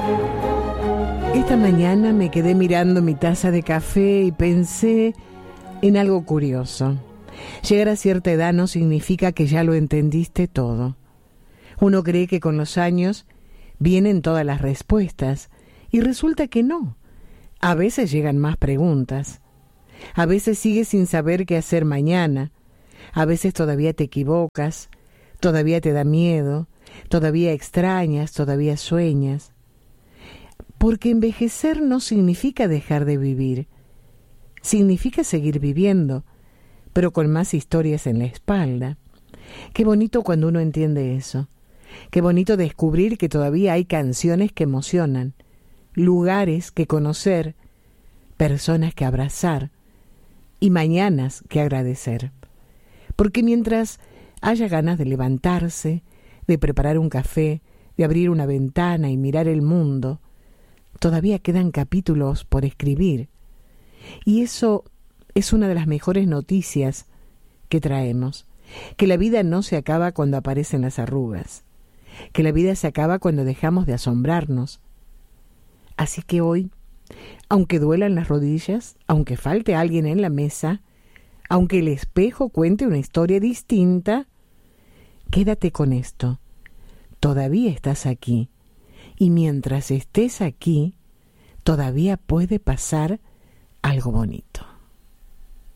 Esta mañana me quedé mirando mi taza de café y pensé en algo curioso. Llegar a cierta edad no significa que ya lo entendiste todo. Uno cree que con los años vienen todas las respuestas y resulta que no. A veces llegan más preguntas. A veces sigues sin saber qué hacer mañana. A veces todavía te equivocas, todavía te da miedo, todavía extrañas, todavía sueñas. Porque envejecer no significa dejar de vivir. Significa seguir viviendo, pero con más historias en la espalda. Qué bonito cuando uno entiende eso. Qué bonito descubrir que todavía hay canciones que emocionan, lugares que conocer, personas que abrazar y mañanas que agradecer. Porque mientras haya ganas de levantarse, de preparar un café, de abrir una ventana y mirar el mundo, todavía quedan capítulos por escribir. Y eso es una de las mejores noticias que traemos, que la vida no se acaba cuando aparecen las arrugas, que la vida se acaba cuando dejamos de asombrarnos. Así que hoy, aunque duelan las rodillas, aunque falte alguien en la mesa, aunque el espejo cuente una historia distinta, quédate con esto. Todavía estás aquí. Y mientras estés aquí, todavía puede pasar algo bonito.